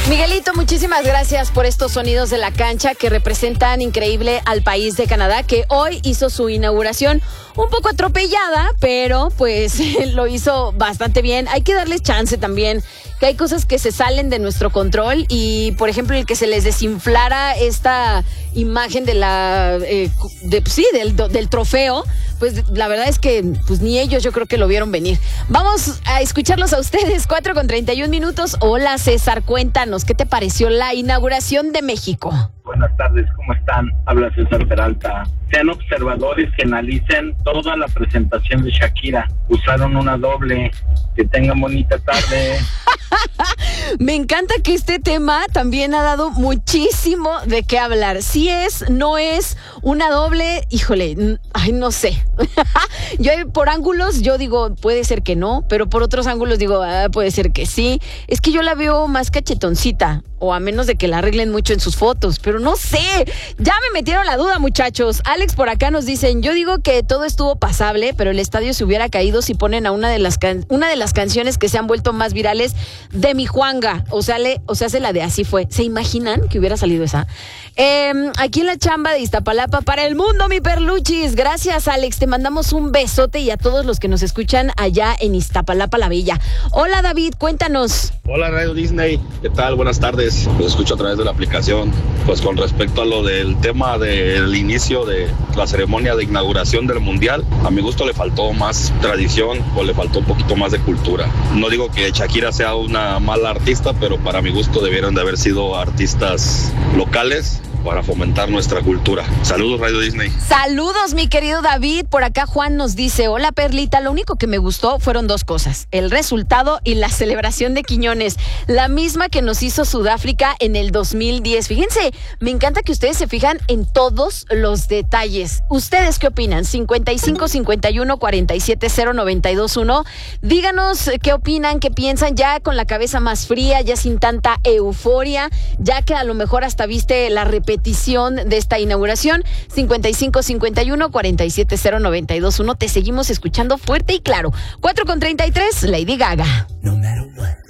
Miguelito, muchísimas gracias por estos sonidos de la cancha que representan increíble al país de Canadá, que hoy hizo su inauguración un poco atropellada, pero pues lo hizo bastante bien. Hay que darles chance también, que hay cosas que se salen de nuestro control y, por ejemplo, el que se les desinflara esta imagen de del trofeo, pues la verdad es que pues ni ellos yo creo que lo vieron venir. Vamos a escucharlos a ustedes, 4:31. Hola César, cuéntanos, ¿qué te pareció la inauguración de México? Buenas tardes, ¿cómo están? Habla César Peralta. Sean observadores que analicen toda la presentación de Shakira. Usaron una doble. Que tengan bonita tarde. Me encanta que este tema también ha dado muchísimo de qué hablar. Si es, no es una doble, híjole, ay, no sé. Yo por ángulos, yo digo, puede ser que no, pero por otros ángulos digo, puede ser que sí. Es que yo la veo más cachetoncita, o a menos de que la arreglen mucho en sus fotos, pero no sé. Ya me metieron la duda, muchachos. Alex por acá nos dicen, yo digo que todo estuvo pasable, pero el estadio se hubiera caído si ponen a una de las canciones que se han vuelto más virales de mi Juanga, o sea, hace la de Así Fue. ¿Se imaginan que hubiera salido esa? Aquí en la chamba de Iztapalapa para el mundo, mi Perluchis. Gracias, Alex, te mandamos un besote y a todos los que nos escuchan allá en Iztapalapa la Bella. Hola, David, cuéntanos. Hola, Radio Disney, ¿qué tal? Buenas tardes. Los escucho a través de la aplicación. Pues con respecto a lo del tema del inicio de la ceremonia de inauguración del Mundial, a mi gusto le faltó más tradición o le faltó un poquito más de cultura. No digo que Shakira sea una mala artista, pero para mi gusto debieron de haber sido artistas locales para fomentar nuestra cultura. Saludos, Radio Disney. Saludos, mi querido David. Por acá Juan nos dice, hola Perlita, lo único que me gustó fueron dos cosas, el resultado y la celebración de Quiñones, la misma que nos hizo Sudáfrica en el 2010. Fíjense, me encanta que ustedes se fijan en todos los detalles. ¿Ustedes qué opinan? 55-51-47-0921. Díganos qué opinan, qué piensan, ya con la cabeza más fría, ya sin tanta euforia, ya que a lo mejor hasta viste la repetición de esta inauguración. 55-51-47-0921. Te seguimos escuchando fuerte y claro. 4:33, Lady Gaga. No matter what.